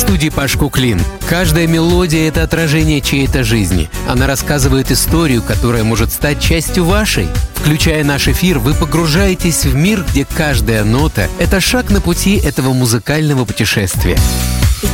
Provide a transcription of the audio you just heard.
студии Паш Куклин. Каждая мелодия — это отражение чьей-то жизни. Она рассказывает историю, которая может стать частью вашей. Включая наш эфир, вы погружаетесь в мир, где каждая нота — это шаг на пути этого музыкального путешествия.